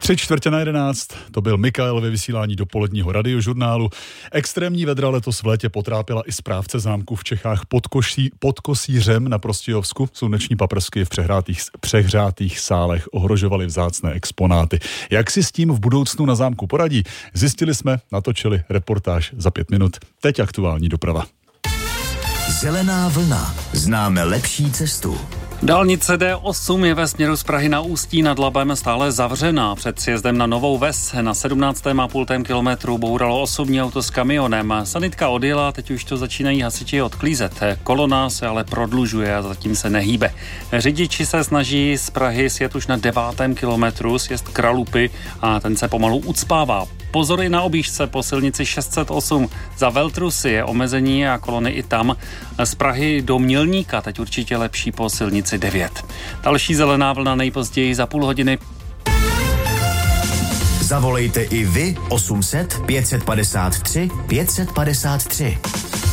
10:03, to byl Mikael ve vysílání dopoledního radiožurnálu. Extrémní vedra letos v létě potrápila i správce zámku v Čechách pod Kosířem na Prostějovsku. Sluneční paprsky v přehřátých sálech ohrožovaly vzácné exponáty. Jak si s tím v budoucnu na zámku poradí? Zjistili jsme, natočili reportáž za 5 minut. Teď aktuální doprava. Zelená vlna. Známe lepší cestu. Dálnice D8 je ve směru z Prahy na Ústí nad Labem stále zavřená. Před sjezdem na Novou Ves na 17,5 kilometru bouralo osobní auto s kamionem. Sanitka odjela, teď už to začínají hasiči odklízet. Kolona se ale prodlužuje a zatím se nehýbe. Řidiči se snaží z Prahy sjet už na 9. kilometru, sjezd Kralupy, a ten se pomalu ucpává. Pozor i na objížďce po silnici 608. Za Veltrusy je omezení a kolony i tam. Z Prahy do Mělníka teď určitě lepší po silnici 9. Další zelená vlna nejpozději za půl hodiny. Zavolejte i vy 800 553 553.